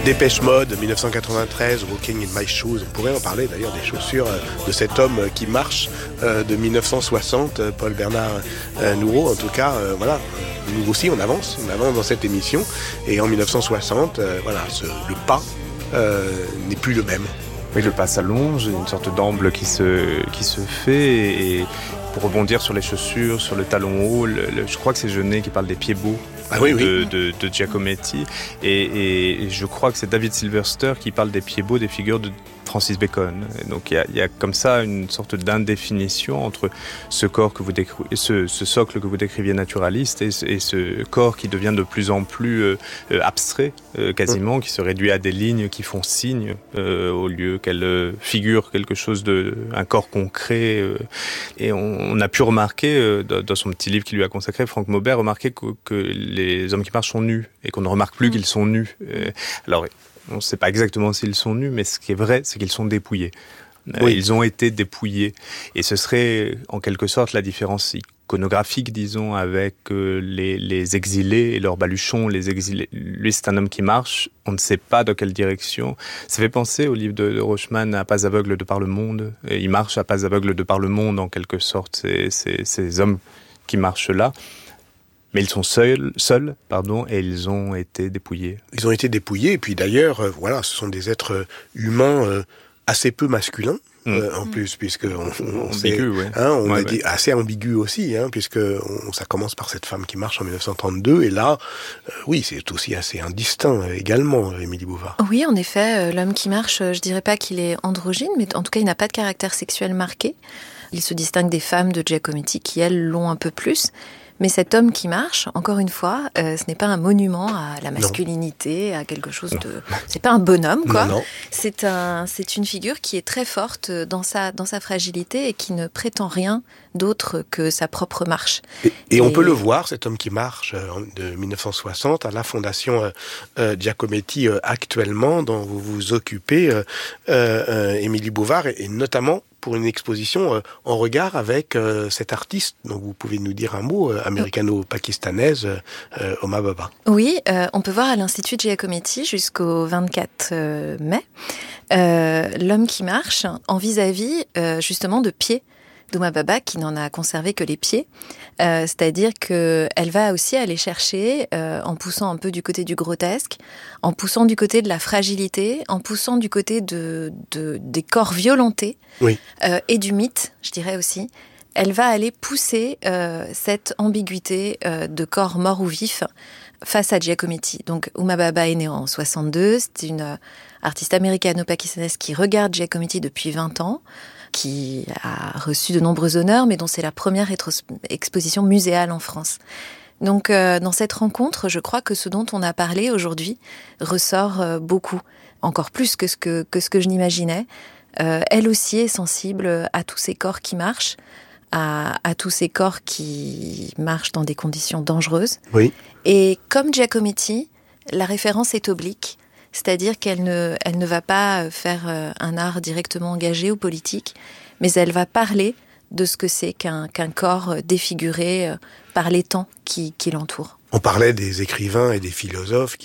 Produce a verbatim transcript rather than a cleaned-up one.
Dépêche Mode, dix-neuf cent quatre-vingt-treize, Walking in My Shoes. On pourrait en parler d'ailleurs des chaussures de cet homme qui marche de dix-neuf cent soixante, Paul Bernard Nourreau. En tout cas, voilà, nous aussi on avance, on avance dans cette émission. Et en dix-neuf cent soixante, voilà, ce, le pas euh, n'est plus le même. Oui, le pas s'allonge, il y a une sorte d'amble qui se, qui se fait. Et pour rebondir sur les chaussures, sur le talon haut, le, le, je crois que c'est Jeunet qui parle des pieds beaux. Ah oui, de, oui. de, de Giacometti et, et je crois que c'est David Silverster qui parle des pieds beaux des figures de Francis Bacon. Et donc il y a, il y a comme ça une sorte d'indéfinition entre ce corps que vous décri- ce, ce socle que vous décriviez naturaliste et, et ce corps qui devient de plus en plus euh, abstrait euh, quasiment, mmh. qui se réduit à des lignes qui font signe euh, au lieu qu'elle euh, figure quelque chose de un corps concret euh, et on, on a pu remarquer euh, dans, dans son petit livre qu'il lui a consacré, Franck Maubert remarquer que, que les hommes qui marchent sont nus et qu'on ne remarque plus mmh. qu'ils sont nus. Euh, alors on ne sait pas exactement s'ils sont nus, mais ce qui est vrai, c'est qu'ils sont dépouillés. Oui. Ils ont été dépouillés. Et ce serait, en quelque sorte, la différence iconographique, disons, avec euh, les, les exilés et leurs baluchons. Les exilés. Lui, c'est un homme qui marche. On ne sait pas dans quelle direction. Ça fait penser au livre de, de Rochman, à pas aveugle de par le monde. Et il marche à pas aveugle de par le monde, en quelque sorte, ces, ces, ces hommes qui marchent là. Mais ils sont seuls, seuls, pardon, et ils ont été dépouillés. Ils ont été dépouillés, et puis d'ailleurs, euh, voilà, ce sont des êtres humains euh, assez peu masculins, mmh. euh, en plus, puisque on, on, ambigu, ouais. hein, on ouais, a dit ouais. assez ambigu aussi, hein, puisque on, ça commence par cette femme qui marche en dix-neuf cent trente-deux, et là, euh, oui, c'est aussi assez indistinct euh, également, Émilie Bouvard. Oui, en effet, euh, l'homme qui marche, euh, je dirais pas qu'il est androgyne, mais en tout cas, il n'a pas de caractère sexuel marqué. Il se distingue des femmes de Giacometti qui, elles, l'ont un peu plus. Mais cet homme qui marche, encore une fois, euh, ce n'est pas un monument à la masculinité, non. à quelque chose de... C'est pas un bonhomme, quoi. Non, non. C'est un, c'est une figure qui est très forte dans sa, dans sa fragilité et qui ne prétend rien d'autre que sa propre marche. Et, et, et on peut le voir, cet homme qui marche de dix-neuf cent soixante à la Fondation euh, euh, Giacometti euh, actuellement, dont vous vous occupez, euh, euh, Émilie Bouvard, et, et notamment pour une exposition euh, en regard avec euh, cet artiste dont vous pouvez nous dire un mot, euh, américano-pakistanaise, euh, Homa Bhabha. Oui, euh, on peut voir à l'Institut Giacometti jusqu'au vingt-quatre mai euh, l'homme qui marche en vis-à-vis euh, justement de pieds d'Homa Bhabha qui n'en a conservé que les pieds, euh, c'est-à-dire qu'elle va aussi aller chercher, euh, en poussant un peu du côté du grotesque, en poussant du côté de la fragilité, en poussant du côté de, de, des corps violentés, oui. euh, et du mythe, je dirais aussi. Elle va aller pousser euh, cette ambiguïté euh, de corps mort ou vif face à Giacometti. Donc Homa Bhabha est née en soixante-deux, c'est une euh, artiste américano-pakistanaise qui regarde Giacometti depuis vingt ans, qui a reçu de nombreux honneurs, mais dont c'est la première rétros- exposition muséale en France. Donc, euh, dans cette rencontre, je crois que ce dont on a parlé aujourd'hui ressort euh, beaucoup, encore plus que ce que, que, ce que je n'imaginais. Euh, elle aussi est sensible à tous ces corps qui marchent, à, à tous ces corps qui marchent dans des conditions dangereuses. Oui. Et comme Giacometti, la référence est oblique. C'est-à-dire qu'elle ne, elle ne va pas faire un art directement engagé ou politique, mais elle va parler de ce que c'est qu'un, qu'un corps défiguré par les temps qui, qui l'entourent. On parlait des écrivains et des philosophes qui